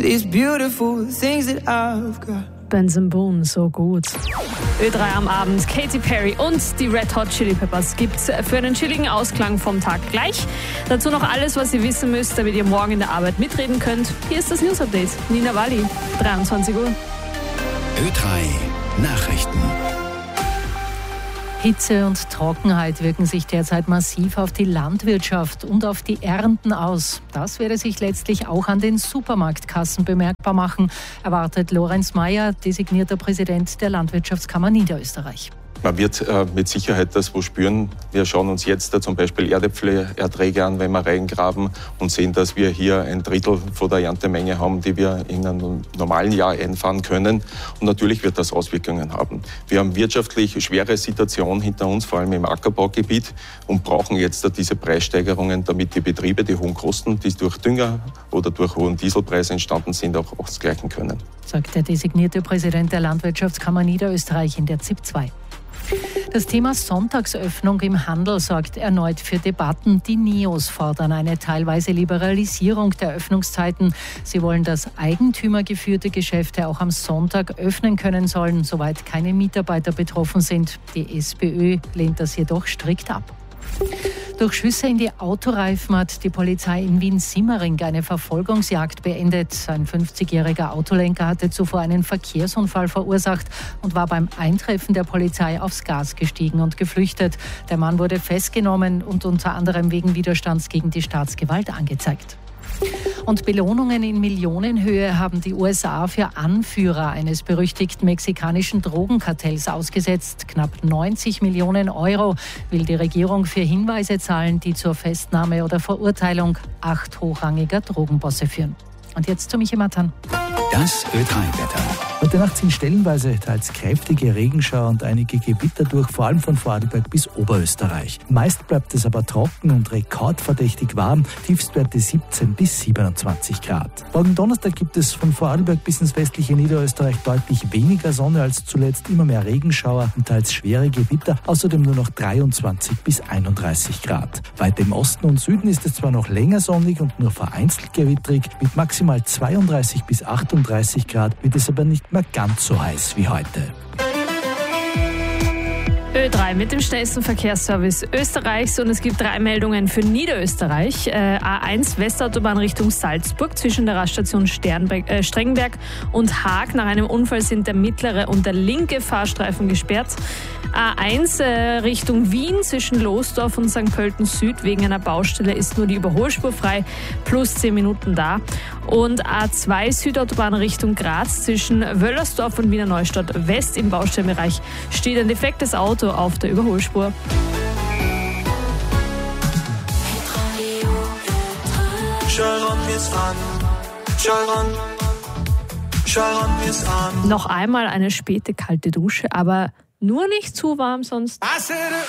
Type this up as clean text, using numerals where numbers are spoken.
these beautiful things that I've got. Benson Boone, so gut. Ö3 am Abend, Katy Perry und die Red Hot Chili Peppers gibt's für einen chilligen Ausklang vom Tag gleich. Dazu noch alles, was ihr wissen müsst, damit ihr morgen in der Arbeit mitreden könnt. Hier ist das News Update. Nina Walli, 23 Uhr. Ö3 Nachrichten. Hitze und Trockenheit wirken sich derzeit massiv auf die Landwirtschaft und auf die Ernten aus. Das werde sich letztlich auch an den Supermarktkassen bemerkbar machen, erwartet Lorenz Mayer, designierter Präsident der Landwirtschaftskammer Niederösterreich. Man wird mit Sicherheit das wo spüren. Wir schauen uns jetzt zum Beispiel Erdäpfelerträge an, wenn wir reingraben und sehen, dass wir hier ein Drittel von der Erntemenge haben, die wir in einem normalen Jahr einfahren können. Und natürlich wird das Auswirkungen haben. Wir haben wirtschaftlich schwere Situation hinter uns, vor allem im Ackerbaugebiet, und brauchen jetzt diese Preissteigerungen, damit die Betriebe die hohen Kosten, die durch Dünger oder durch hohen Dieselpreise entstanden sind, auch ausgleichen können. Sagt der designierte Präsident der Landwirtschaftskammer Niederösterreich in der ZIP 2. Das Thema Sonntagsöffnung im Handel sorgt erneut für Debatten. Die NIOS fordern eine teilweise Liberalisierung der Öffnungszeiten. Sie wollen, dass eigentümergeführte Geschäfte auch am Sonntag öffnen können sollen, soweit keine Mitarbeiter betroffen sind. Die SPÖ lehnt das jedoch strikt ab. Durch Schüsse in die Autoreifen hat die Polizei in Wien-Simmering eine Verfolgungsjagd beendet. Ein 50-jähriger Autolenker hatte zuvor einen Verkehrsunfall verursacht und war beim Eintreffen der Polizei aufs Gas gestiegen und geflüchtet. Der Mann wurde festgenommen und unter anderem wegen Widerstands gegen die Staatsgewalt angezeigt. Und Belohnungen in Millionenhöhe haben die USA für Anführer eines berüchtigten mexikanischen Drogenkartells ausgesetzt. Knapp 90 Millionen Euro will die Regierung für Hinweise zahlen, die zur Festnahme oder Verurteilung 8 hochrangiger Drogenbosse führen. Und jetzt zu Michi Matan. Das Ö3-Wetter. Heute Nacht sind stellenweise teils kräftige Regenschauer und einige Gewitter durch, vor allem von Vorarlberg bis Oberösterreich. Meist bleibt es aber trocken und rekordverdächtig warm, Tiefstwerte 17 bis 27 Grad. Morgen Donnerstag gibt es von Vorarlberg bis ins westliche Niederösterreich deutlich weniger Sonne als zuletzt, immer mehr Regenschauer und teils schwere Gewitter, außerdem nur noch 23 bis 31 Grad. Weiter im Osten und Süden ist es zwar noch länger sonnig und nur vereinzelt gewitterig, mit maximal 32 bis 38 Grad wird es aber nicht mehr ganz so heiß wie heute. Ö3 mit dem schnellsten Verkehrsservice Österreichs und es gibt 3 Meldungen für Niederösterreich. A1 Westautobahn Richtung Salzburg zwischen der Raststation Strengenberg und Haag. Nach einem Unfall sind der mittlere und der linke Fahrstreifen gesperrt. A1 Richtung Wien zwischen Losdorf und St. Pölten Süd. Wegen einer Baustelle ist nur die Überholspur frei, plus 10 Minuten da. Und A2 Südautobahn Richtung Graz zwischen Wöllersdorf und Wiener Neustadt West im Baustellenbereich steht ein defektes Auto auf der Überholspur. Noch einmal eine späte kalte Dusche, aber nur nicht zu warm, sonst